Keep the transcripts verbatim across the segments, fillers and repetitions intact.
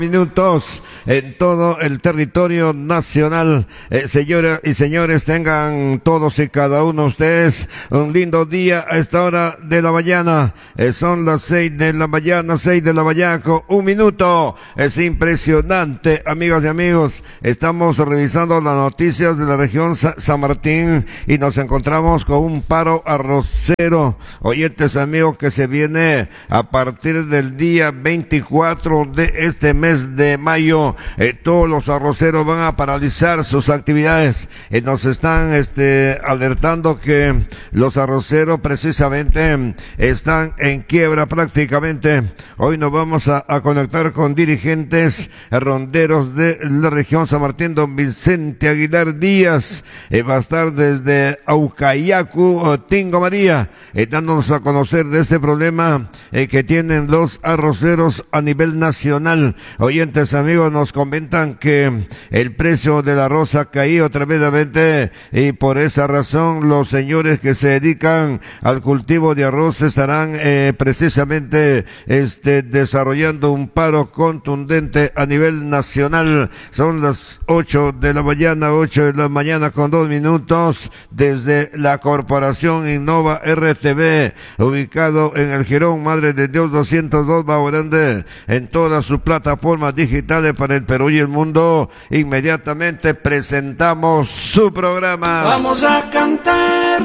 Minutos en todo el territorio nacional. Eh, señoras y señores, tengan todos y cada uno de ustedes un lindo día a esta hora de la mañana. Eh, son las seis de la mañana, seis de la mañana con un minuto. Es impresionante, amigas y amigos. Estamos revisando las noticias de la región Sa- San Martín y nos encontramos con un paro arrocero. Oyentes, amigos, que se viene a partir del día veinticuatro de este mes de mayo. Eh, todos los arroceros van a paralizar sus actividades. Eh, nos están este, alertando que los arroceros precisamente están en quiebra prácticamente. Hoy nos vamos a, a conectar con dirigentes ronderos de la región San Martín. Don Vicente Aguilar Díaz eh, va a estar desde Aucayacu, Tingo María, eh, dándonos a conocer de este problema eh, que tienen los arroceros a nivel nacional. Oyentes, amigos, nos comentan que el precio del arroz ha caído tremendamente y por esa razón los señores que se dedican al cultivo de arroz estarán eh, precisamente este, desarrollando un paro contundente a nivel nacional. Son las ocho de la mañana, ocho de la mañana con dos minutos desde la Corporación Innova R T V, ubicado en el Jirón Madre de Dios doscientos dos, Bajo Grande, en todas sus plataformas digitales para el Perú y el mundo. Inmediatamente presentamos su programa. Vamos a cantar,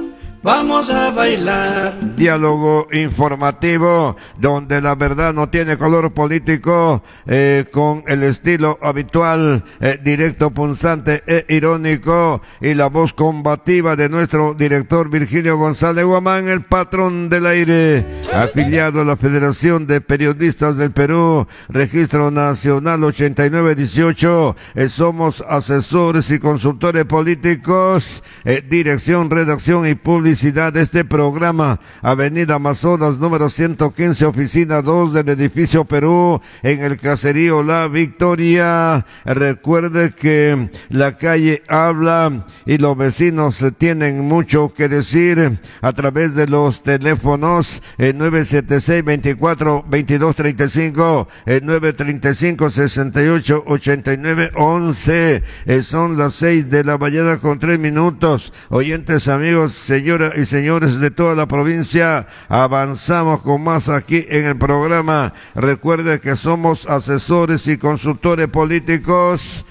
vamos a bailar. Diálogo informativo donde la verdad no tiene color político, eh, con el estilo habitual, eh, directo, punzante e irónico, y la voz combativa de nuestro director Virgilio González Guamán, el patrón del aire, afiliado a la Federación de Periodistas del Perú, registro nacional ochenta y nueve dieciocho. Eh, somos asesores y consultores políticos, eh, dirección, redacción y publicidad de este programa. Avenida Amazonas, número ciento quince, oficina dos del edificio Perú, en el caserío La Victoria. Recuerde que la calle habla y los vecinos tienen mucho que decir a través de los teléfonos eh, nueve siete seis, veinticuatro, veintidós treinta y cinco, eh, nueve treinta y cinco, sesenta y ocho, ochenta y nueve, once. Eh, son las seis de la mañana con tres minutos. Oyentes, amigos, señoras y señores de toda la provincia, avanzamos con más aquí en el programa. Recuerde que somos asesores y consultores políticos.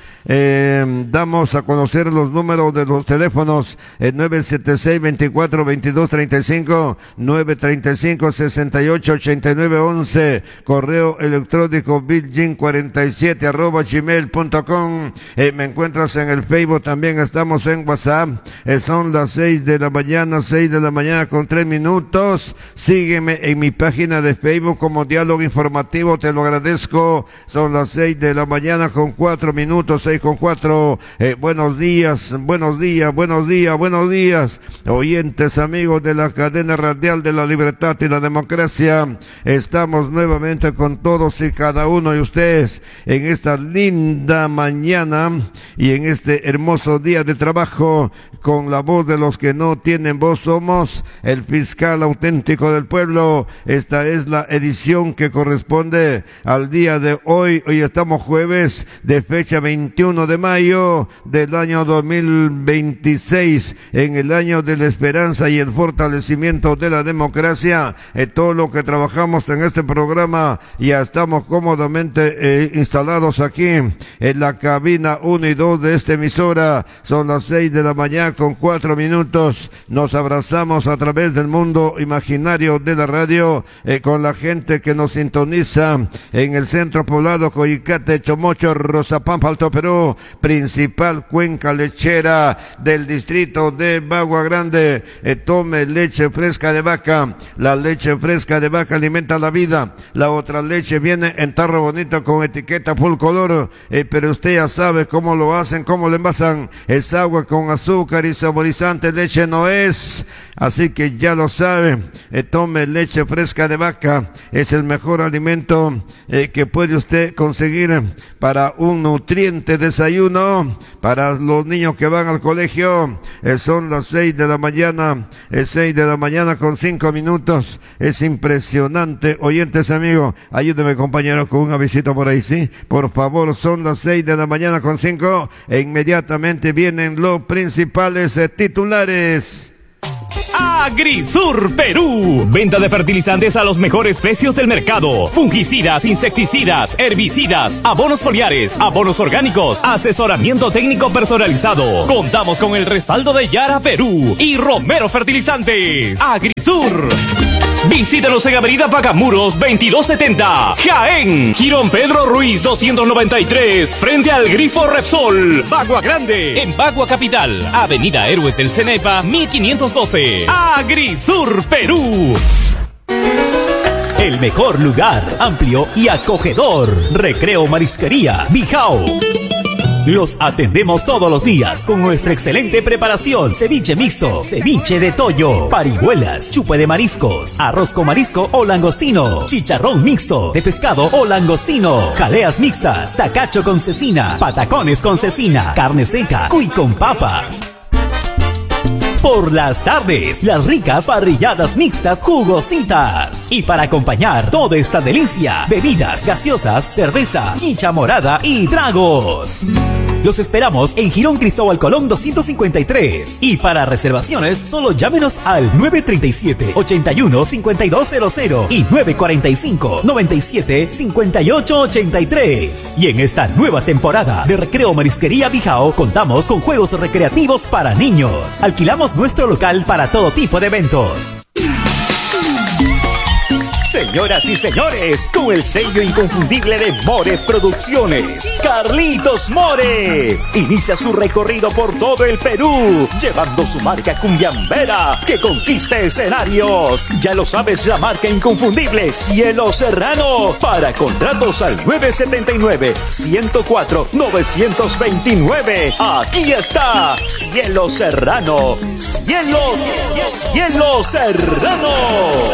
Eh, damos a conocer los números de los teléfonos, eh, nueve siete seis, veinticuatro, veintidós treinta y cinco, nueve treinta y cinco, sesenta y ocho, ochenta y nueve, once, correo electrónico bilgin cuarenta y siete arroba gmail punto com. Eh, me encuentras en el Facebook, también estamos en WhatsApp. Eh, son las seis de la mañana, seis de la mañana con tres minutos. Sígueme en mi página de Facebook como Diálogo Informativo, te lo agradezco. Son las seis de la mañana con cuatro minutos, seis con cuatro. Eh, buenos días, buenos días, buenos días, buenos días, oyentes, amigos de la cadena radial de la libertad y la democracia. Estamos nuevamente con todos y cada uno de ustedes en esta linda mañana y en este hermoso día de trabajo, con la voz de los que no tienen voz. Somos el fiscal auténtico del pueblo. Esta es la edición que corresponde al día de hoy. Hoy estamos jueves de fecha veintiuno de mayo del año dos mil veintiséis, en el año de la esperanza y el fortalecimiento de la democracia. En todo lo que trabajamos en este programa, ya estamos cómodamente eh, instalados aquí en la cabina uno y dos de esta emisora. Son las seis de la mañana con cuatro minutos. Nos abrazamos a través del mundo imaginario de la radio, eh, con la gente que nos sintoniza en el centro poblado Coyicate, Chomocho, Rozapampa, Alto Perú, principal cuenca lechera del distrito de Bagua Grande. Eh, tome leche fresca de vaca. La leche fresca de vaca alimenta la vida. La otra leche viene en tarro bonito con etiqueta full color, eh, pero usted ya sabe cómo lo hacen, cómo lo envasan. Es agua con azúcar y saborizante. Leche no es. Así que ya lo sabe, eh, tome leche fresca de vaca, es el mejor alimento eh, que puede usted conseguir para un nutriente desayuno. Para los niños que van al colegio, eh, son las seis de la mañana, es seis de la mañana con cinco minutos. Es impresionante, oyentes amigos, ayúdeme compañero con una visita por ahí, ¿sí? Por favor, son las seis de la mañana con cinco, e inmediatamente vienen los principales eh, titulares. Agrisur Perú. Venta de fertilizantes a los mejores precios del mercado. Fungicidas, insecticidas, herbicidas, abonos foliares, abonos orgánicos, asesoramiento técnico personalizado. Contamos con el respaldo de Yara Perú y Romero Fertilizantes. Agrisur. Visítanos en Avenida Pacamuros veintidós setenta, Jaén. Girón Pedro Ruiz doscientos noventa y tres, frente al Grifo Repsol. Bagua Grande. En Bagua Capital, Avenida Héroes del Cenepa mil quinientos doce. Agrisur Perú. El mejor lugar, amplio y acogedor. Recreo Marisquería Bijao. Los atendemos todos los días con nuestra excelente preparación. Ceviche mixto, ceviche de toyo, parihuelas, chupe de mariscos, arroz con marisco o langostino, chicharrón mixto de pescado o langostino, jaleas mixtas, tacacho con cecina, patacones con cecina, carne seca, cuy con papas. Por las tardes, las ricas parrilladas mixtas jugositas. Y para acompañar toda esta delicia, bebidas gaseosas, cerveza, chicha morada y tragos. Los esperamos en Girón Cristóbal Colón doscientos cincuenta y tres. Y para reservaciones, solo llámenos al nueve tres siete, ocho uno, cinco dos cero cero y nueve cuatro cinco, nueve siete, cinco ocho ocho tres. Y en esta nueva temporada de Recreo Marisquería Bijao, contamos con juegos recreativos para niños. Alquilamos nuestro local para todo tipo de eventos. Señoras y señores, con el sello inconfundible de More Producciones, Carlitos More inicia su recorrido por todo el Perú, llevando su marca cumbiambera que conquiste escenarios. Ya lo sabes, la marca inconfundible Cielo Serrano. Para contratos al nueve siete nueve, uno cero cuatro, nueve dos nueve. Aquí está Cielo Serrano. Cielo, Cielo Serrano.